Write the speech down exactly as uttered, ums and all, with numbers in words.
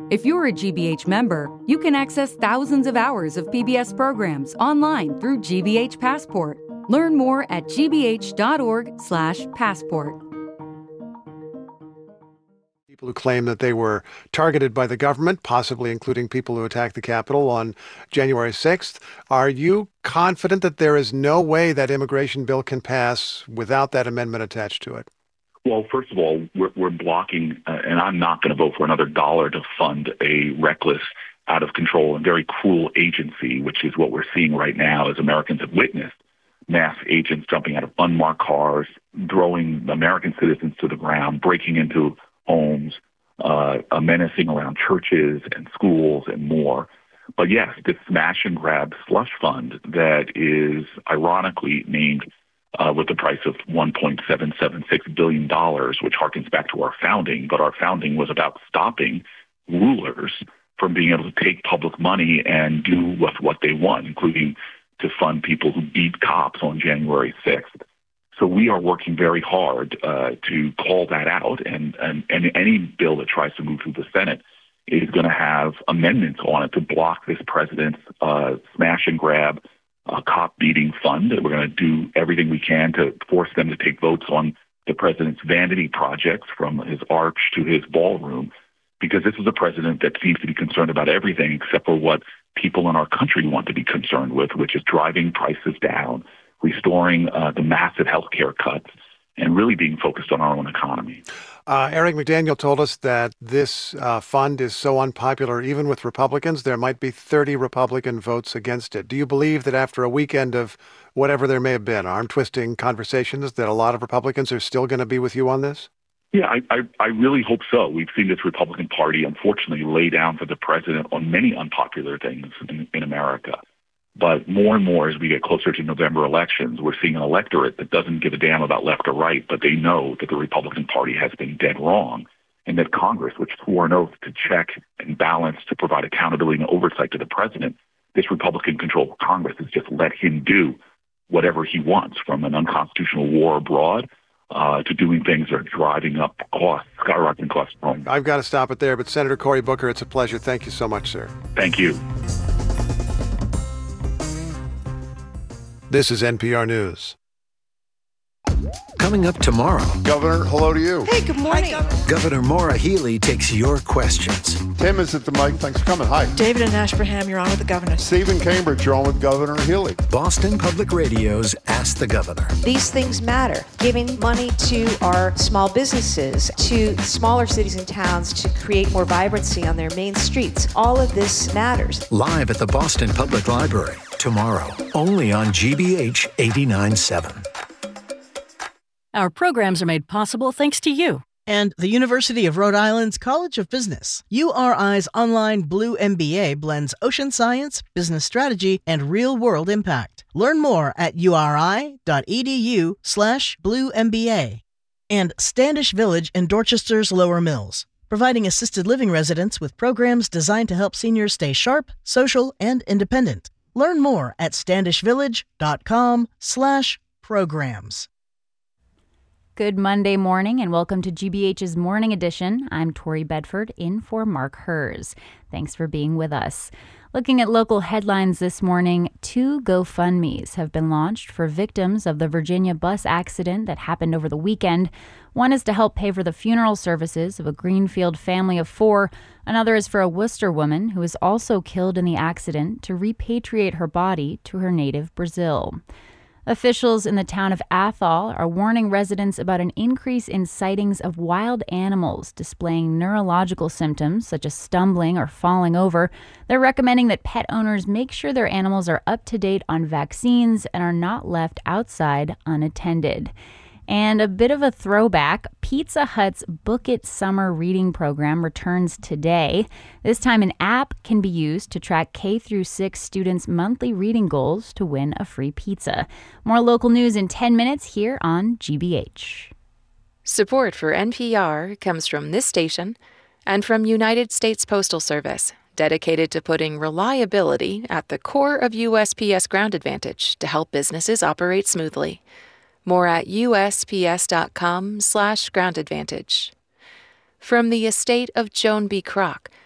If you're a G B H member, you can access thousands of hours of P B S programs online through G B H Passport. Learn more at g b h dot org slash passport. People who claim that they were targeted by the government, possibly including people who attacked the Capitol on January sixth. Are you confident that there is no way that immigration bill can pass without that amendment attached to it? Well, first of all, we're, we're blocking, uh, and I'm not going to vote for another dollar to fund a reckless, out of control, and very cruel agency, which is what we're seeing right now as Americans have witnessed. Mass agents jumping out of unmarked cars, throwing American citizens to the ground, breaking into homes, uh, menacing around churches and schools and more. But yes, this smash and grab slush fund that is ironically named Uh, with the price of one point seven seven six billion dollars, which harkens back to our founding. But our founding was about stopping rulers from being able to take public money and do with what they want, including to fund people who beat cops on January sixth. So we are working very hard uh, to call that out. And, and, and any bill that tries to move through the Senate is going to have amendments on it to block this president's uh, smash and grab a cop-beating fund. We're going to do everything we can to force them to take votes on the president's vanity projects, from his arch to his ballroom, because this is a president that seems to be concerned about everything except for what people in our country want to be concerned with, which is driving prices down, restoring uh, the massive health care cuts, and really being focused on our own economy. Uh, Eric McDaniel told us that this uh, fund is so unpopular, even with Republicans, there might be thirty Republican votes against it. Do you believe that after a weekend of whatever there may have been, arm-twisting conversations, that a lot of Republicans are still going to be with you on this? Yeah, I, I, I really hope so. We've seen this Republican Party, unfortunately, lay down for the president on many unpopular things in, in America. But more and more as we get closer to November elections, we're seeing an electorate that doesn't give a damn about left or right, but they know that the Republican Party has been dead wrong, and that Congress, which swore an oath to check and balance to provide accountability and oversight to the president, this Republican-controlled Congress has just let him do whatever he wants, from an unconstitutional war abroad uh, to doing things that are driving up costs, skyrocketing costs. I've got to stop it there, but Senator Cory Booker, it's a pleasure. Thank you so much, sir. Thank you. This is N P R News. Coming up tomorrow. Governor, hello to you. Hey, good morning. Hi, Governor. Governor Maura Healey takes your questions. Tim is at the mic. Thanks for coming. Hi. David in Ashburnham, you're on with the governor. Stephen Cambridge, you're on with Governor Healey. Boston Public Radio's Ask the Governor. These things matter. Giving money to our small businesses, to smaller cities and towns to create more vibrancy on their main streets. All of this matters. Live at the Boston Public Library tomorrow, only on G B H eighty-nine point seven. Our programs are made possible thanks to you. And the University of Rhode Island's College of Business. U R I's online Blue M B A blends ocean science, business strategy, and real-world impact. Learn more at uri.edu slash Blue M B A. And Standish Village in Dorchester's Lower Mills, providing assisted living residents with programs designed to help seniors stay sharp, social, and independent. Learn more at standishvillage.com slash programs. Good Monday morning and welcome to G B H's Morning Edition. I'm Tori Bedford in for Mark Hers. Thanks for being with us. Looking at local headlines this morning, two GoFundMes have been launched for victims of the Virginia bus accident that happened over the weekend. One is to help pay for the funeral services of a Greenfield family of four. Another is for a Worcester woman who was also killed in the accident to repatriate her body to her native Brazil. Officials in the town of Athol are warning residents about an increase in sightings of wild animals displaying neurological symptoms such as stumbling or falling over. They're recommending that pet owners make sure their animals are up to date on vaccines and are not left outside unattended. And a bit of a throwback, Pizza Hut's Book It Summer Reading Program returns today. This time an app can be used to track K through six students' monthly reading goals to win a free pizza. More local news in ten minutes here on G B H. Support for N P R comes from this station and from United States Postal Service, dedicated to putting reliability at the core of U S P S Ground Advantage to help businesses operate smoothly. More at usps.com slash ground advantage. From the estate of Joan B. Kroc,